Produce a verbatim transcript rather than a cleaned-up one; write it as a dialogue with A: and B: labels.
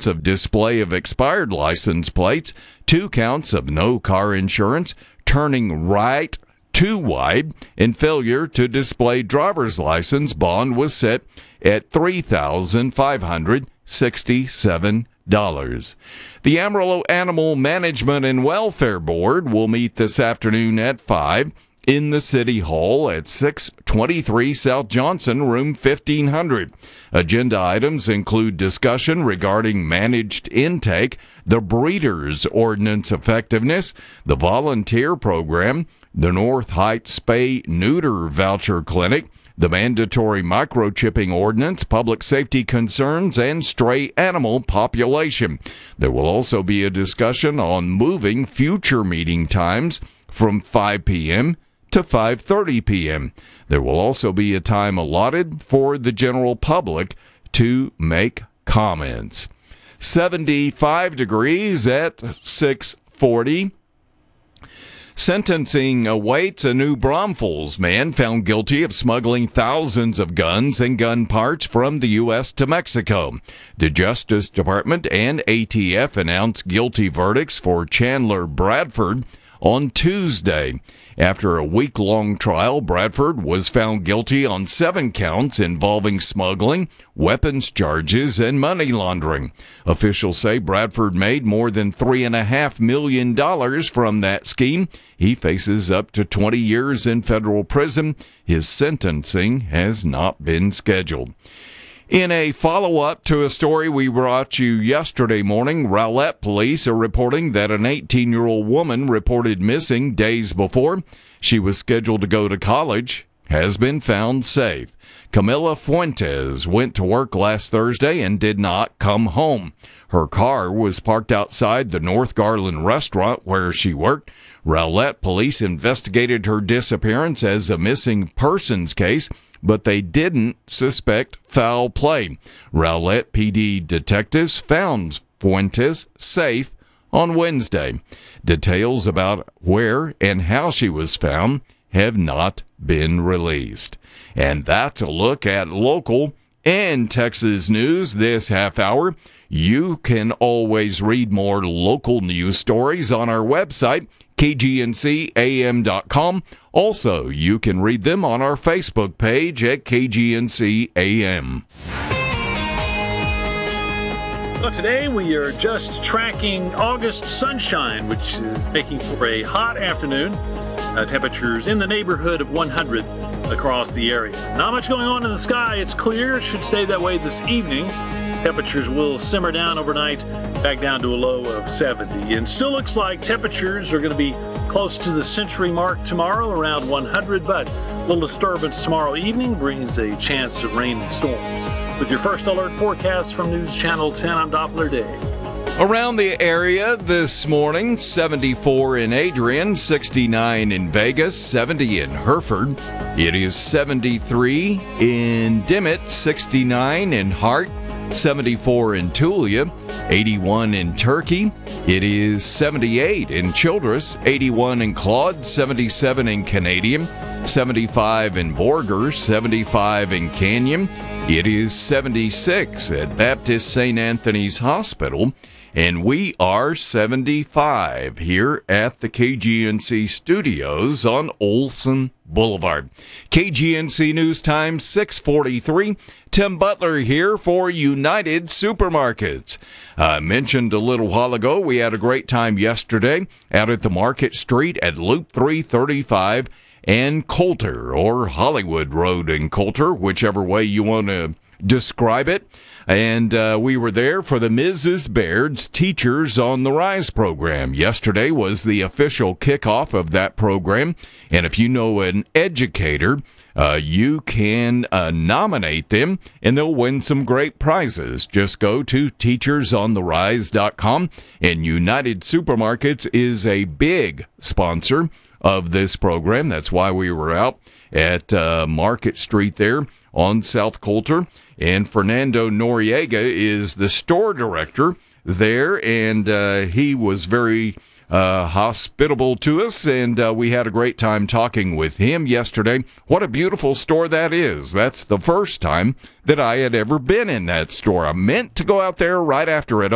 A: counts of display of expired license plates, two counts of no car insurance, turning right too wide, and failure to display driver's license. Bond was set at three thousand five hundred sixty-seven dollars. The Amarillo Animal Management and Welfare Board will meet this afternoon at five in the City Hall at six twenty-three South Johnson, room fifteen hundred. Agenda items include discussion regarding managed intake, the Breeders' Ordinance effectiveness, the volunteer program, the North Heights Spay-Neuter Voucher Clinic, the mandatory microchipping ordinance, public safety concerns, and stray animal population. There will also be a discussion on moving future meeting times from five p.m. to five thirty p.m. There will also be a time allotted for the general public to make comments. seventy-five degrees at six forty. Sentencing awaits a New Braunfels man found guilty of smuggling thousands of guns and gun parts from the U S to Mexico. The Justice Department and A T F announced guilty verdicts for Chandler Bradford on Tuesday. After a week-long trial, Bradford was found guilty on seven counts involving smuggling, weapons charges, and money laundering. Officials say Bradford made more than three point five million dollars from that scheme. He faces up to twenty years in federal prison. His sentencing has not been scheduled. In a follow-up to a story we brought you yesterday morning, Rowlett police are reporting that an eighteen-year-old woman reported missing days before she was scheduled to go to college has been found safe. Camila Fuentes went to work last Thursday and did not come home. Her car was parked outside the North Garland restaurant where she worked. Rowlett police investigated her disappearance as a missing persons case, but they didn't suspect foul play. Rowlett P D detectives found Fuentes safe on Wednesday. Details about where and how she was found have not been released. And that's a look at local and Texas news this half hour. You can always read more local news stories on our website, K G N C A M dot com. Also, you can read them on our Facebook page at K G N C A M.
B: Well, today we are just tracking August sunshine, which is making for a hot afternoon. Uh, temperatures in the neighborhood of one hundred across the area. Not much going on in the sky. It's clear. It should stay that way this evening. Temperatures will simmer down overnight, back down to a low of seventy. And still looks like temperatures are going to be close to the century mark tomorrow, around one hundred. But a little disturbance tomorrow evening brings a chance of rain and storms. With your first alert forecast from News Channel ten, I'm Doppler Dave.
A: Around the area this morning, seventy-four in Adrian, sixty-nine in Vegas, seventy in Hereford. It is seventy-three in Dimmitt, sixty-nine in Hart, seventy-four in Tulia, eighty-one in Turkey. It is seventy-eight in Childress, eighty-one in Claude, seventy-seven in Canadian, seventy-five in Borger, seventy-five in Canyon. It is seventy-six at Baptist Saint Anthony's Hospital, and we are seventy-five here at the K G N C studios on Olson Boulevard. K G N C News Time, six forty-three. Tim Butler here for United Supermarkets. I mentioned a little while ago we had a great time yesterday out at the Market Street at Loop three thirty-five and Coulter, or Hollywood Road and Coulter, whichever way you want to describe it. And uh, we were there for the Missus Baird's Teachers on the Rise program. Yesterday was the official kickoff of that program. And if you know an educator, uh, you can uh, nominate them, and they'll win some great prizes. Just go to teachers on the rise dot com. And United Supermarkets is a big sponsor of this program. That's why we were out at uh, Market Street there on South Coulter. And Fernando Noriega is the store director there, and uh, he was very uh, hospitable to us, and uh, we had a great time talking with him yesterday. What a beautiful store that is. That's the first time that I had ever been in that store. I meant to go out there right after it